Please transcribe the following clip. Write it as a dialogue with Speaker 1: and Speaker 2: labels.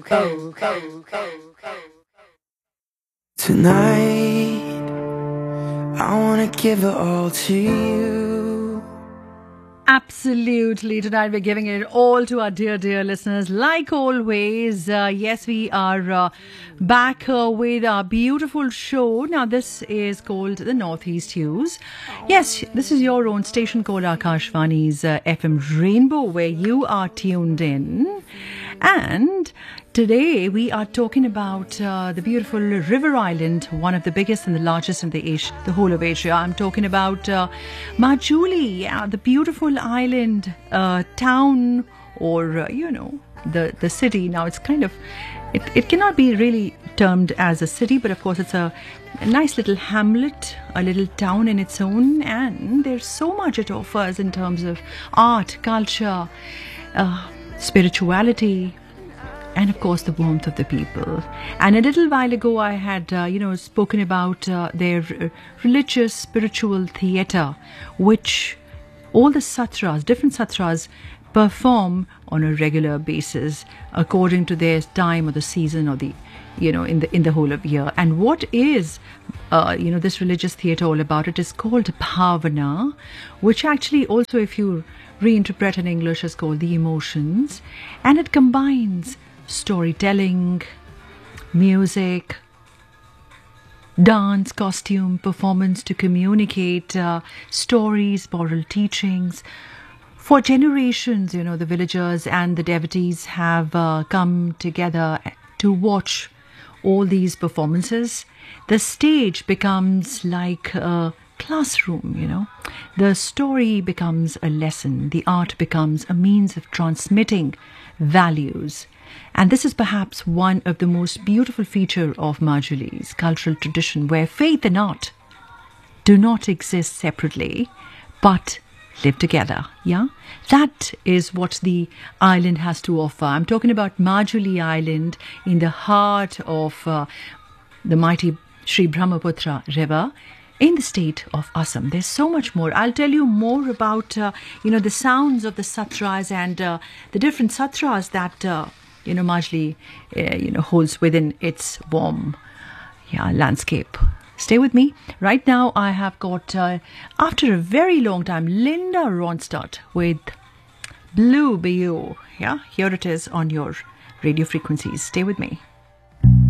Speaker 1: Tonight, I wanna give it all to you.
Speaker 2: Absolutely. Tonight we're giving it all to our dear listeners. Like always, yes, we are back with our beautiful show. Now, this is called the Northeast Hues. Yes, this is your own station called Akashvani's FM Rainbow, where you are tuned in. And today we are talking about the beautiful River Island, one of the biggest and the largest in the whole of Asia. I'm talking about Majuli, the beautiful island town, or the city. Now it's kind of it cannot be really termed as a city, but of course it's a nice little hamlet, a little town in its own, and there's so much it offers in terms of art, culture, spirituality, and of course the warmth of the people. And a little while ago I had spoken about their religious spiritual theatre, which all the satras, different satras, perform on a regular basis according to their time or the season or the in the whole of year. And what is this religious theatre all about? It is called Bhavana, which actually also, if you reinterpret in English, is called the emotions, and it combines storytelling, music, dance, costume, performance to communicate stories, moral teachings. For generations, the villagers and the devotees have come together to watch all these performances. The stage becomes like a classroom, The story becomes a lesson. The art becomes a means of transmitting values. And this is perhaps one of the most beautiful features of Majuli's cultural tradition, where faith and art do not exist separately, but live together. Yeah, that is what the island has to offer. I'm talking about Majuli Island in the heart of the mighty Sri Brahmaputra River in the state of Assam. There's so much more. I'll tell you more about the sounds of the satras and the different satras that Majuli holds within its warm landscape. Stay with me. Right now I have got, after a very long time, Linda Ronstadt with Blue Bayou. Yeah, here it is on your radio frequencies. Stay with me.